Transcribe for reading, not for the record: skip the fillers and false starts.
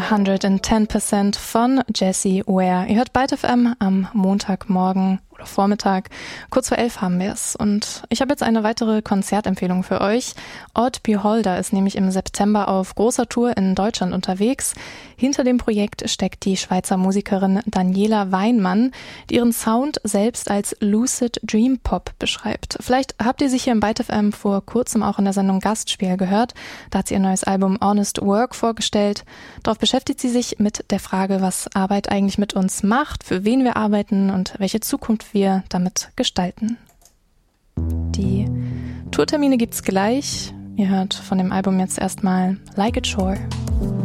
110% von Jessie Ware. Ihr hört Byte FM am Montagmorgen oder Vormittag. Kurz vor 11 haben wir es. Und ich habe jetzt eine weitere Konzertempfehlung für euch. Odd Beholder ist nämlich im September auf großer Tour in Deutschland unterwegs. Hinter dem Projekt steckt die Schweizer Musikerin Daniela Weinmann, die ihren Sound selbst als Lucid Dream Pop beschreibt. Vielleicht habt ihr sich hier im Byte FM vor kurzem auch in der Sendung Gastspiel gehört. Da hat sie ihr neues Album Honest Work vorgestellt. Darauf beschäftigt sie sich mit der Frage, was Arbeit eigentlich mit uns macht, für wen wir arbeiten und welche Zukunft wir damit gestalten. Die Tourtermine gibt's gleich. Ihr hört von dem Album jetzt erstmal Like It Sure.